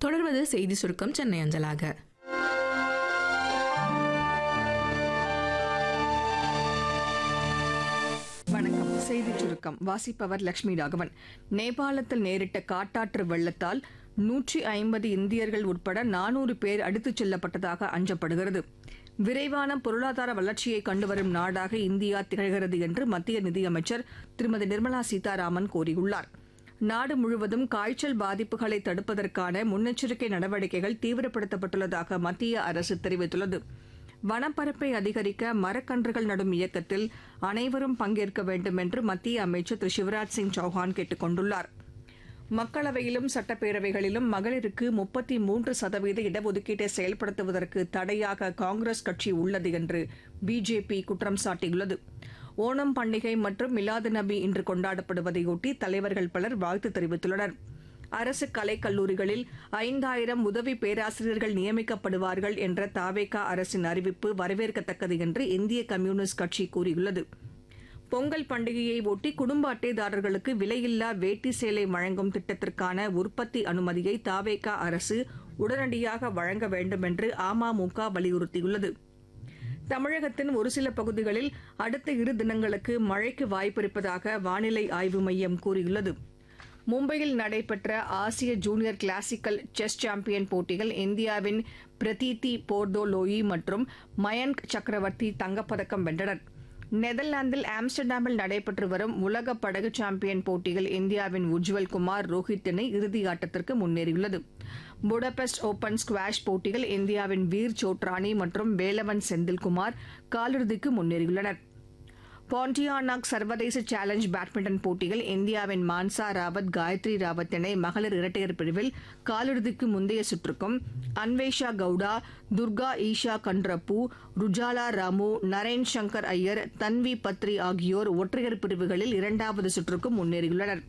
தொடர்வது செய்தி சுருக்கம் சென்னை அஞ்சலாக. வணக்கம். செய்திச் சுருக்கம் வாசிப்பவர் லட்சுமி ராகவன். நேபாளத்தில் நேரிட்ட காட்டாற்று வெள்ளத்தால் 150 இந்தியர்கள் உட்பட 400 பேர் அடித்துச் செல்லப்பட்டதாக அஞ்சப்படுகிறது. விரைவான பொருளாதார வளர்ச்சியை கண்டுவரும் நாடாக இந்தியா திகழ்கிறது என்று மத்திய நிதியமைச்சர் திருமதி நிர்மலா சீதாராமன் கூறியுள்ளார். நாடு முழுவதும் காய்ச்சல் பாதிப்புகளை தடுப்பதற்கான முன்னெச்சரிக்கை நடவடிக்கைகள் தீவிரப்படுத்தப்பட்டுள்ளதாக மத்திய அரசு தெரிவித்துள்ளது. வனப்பரப்பை அதிகரிக்க மரக்கன்றுகள் நடும் இயக்கத்தில் அனைவரும் பங்கேற்க வேண்டும் என்று மத்திய அமைச்சர் திரு சிவராஜ் சிங் சௌஹான் கேட்டுக் கொண்டுள்ளார். மக்களவையிலும் சட்டப்பேரவைகளிலும் மகளிருக்கு 33% இடஒதுக்கீட்டை செயல்படுத்துவதற்கு தடையாக காங்கிரஸ் கட்சி உள்ளது என்று பிஜேபி குற்றம் சாட்டியுள்ளது. ஓணம் பண்டிகை மற்றும் மிலாது நபி இன்று கொண்டாடப்படுவதையொட்டி தலைவர்கள் பலர் வாழ்த்து தெரிவித்துள்ளனர். அரசு கலைக்கல்லூரிகளில் 5000 உதவி பேராசிரியர்கள் நியமிக்கப்படுவார்கள் என்ற தாவேகா அரசின் அறிவிப்பு வரவேற்கத்தக்கது என்று இந்திய கம்யூனிஸ்ட் கட்சி கூறியுள்ளது. பொங்கல் பண்டிகையை ஒட்டி குடும்ப அட்டைதாரர்களுக்கு விலையில்லா வேட்டி சேலை வழங்கும் திட்டத்திற்கான உற்பத்தி அனுமதியை தாவேகா அரசு உடனடியாக வழங்க வேண்டும் என்று அமமுக வலியுறுத்தியுள்ளது. தமிழகத்தின் ஒரு சில பகுதிகளில் அடுத்த 2 தினங்களுக்கு மழைக்கு வாய்ப்பிருப்பதாக வானிலை ஆய்வு மையம் கூறியுள்ளது. மும்பையில் நடைபெற்ற ஆசிய ஜூனியர் கிளாசிக்கல் செஸ் சாம்பியன் போட்டியில் இந்தியாவின் பிரதீதி போர்தோலோயி மற்றும் மயன்க் சக்கரவர்த்தி தங்கப்பதக்கம் வென்றனர். நெதர்லாந்தில் ஆம்ஸ்டர்டாமில் நடைபெற்று வரும் உலக படகு சாம்பியன் போட்டியில் இந்தியாவின் உஜ்வல் குமார் ரோஹித் இணை இறுதியாட்டத்திற்கு முன்னேறியுள்ளது. புடபெஸ்ட் ஓபன் ஸ்குவாஷ் போட்டியில் இந்தியாவின் வீர் சோட்ரானி மற்றும் வேலவன் செந்தில்குமார் காலிறுதிக்கு முன்னேறியுள்ளனர். பாண்டியானாக் சர்வதேச சேலஞ்ச் பேட்மிண்டன் போட்டியில் இந்தியாவின் மான்சா ராவத் காயத்ரி ராவத் இணை மகளிர் இரட்டையர் பிரிவில் காலிறுதிக்கு முந்தைய சுற்றுக்கும், அன்வேஷா கவுடா, துர்கா ஈஷா கண்ட்ரப்பு, ருஜாலா ராமு, நரேன் சங்கர் ஐயர், தன்வி பத்ரி ஆகியோர் ஒற்றையர் பிரிவுகளில் 2வது சுற்றுக்கும் முன்னேறியுள்ளனர்.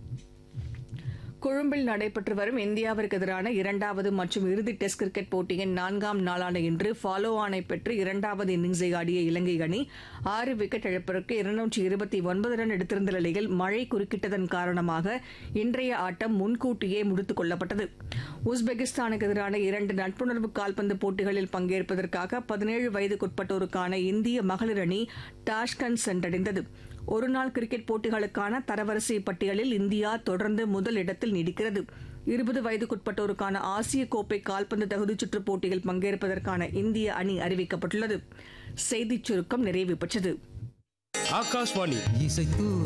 கொழும்பில் நடைபெற்று வரும் இந்தியாவிற்கு எதிரான 2வது மற்றும் இறுதி டெஸ்ட் கிரிக்கெட் போட்டியின் 4ஆம் நாளான இன்று ஃபாலோ ஆனை பெற்று 2வது இன்னிங்ஸை ஆடிய இலங்கை அணி 6 விக்கெட் இழப்பிற்கு 229 ரன் எடுத்திருந்த நிலையில் மழை குறுக்கிட்டதன் காரணமாக இன்றைய ஆட்டம் முன்கூட்டியே முடித்துக் கொள்ளப்பட்டது. உஸ்பெகிஸ்தானுக்கு எதிரான 2 நட்புணர்வு கால்பந்து போட்டிகளில் பங்கேற்பதற்காக 17 வயதுக்குட்பட்டோருக்கான இந்திய மகளிர் அணி டாஷ்கண்ட் சென்றடைந்தது. ஒருநாள் கிரிக்கெட் போட்டிகளுக்கான தரவரிசை பட்டியலில் இந்தியா தொடர்ந்து முதல் இடத்தில் நீடிக்கிறது. 20 வயதுக்குட்பட்டோருக்கான ஆசிய கோப்பை கால்பந்து தகுதிச்சுற்றுப் போட்டியில் பங்கேற்பதற்கான இந்திய அணி அறிவிக்கப்பட்டுள்ளது. செய்திச் சுருக்கம் நிறைவு பெற்றது. ஆகாஷ்வாணி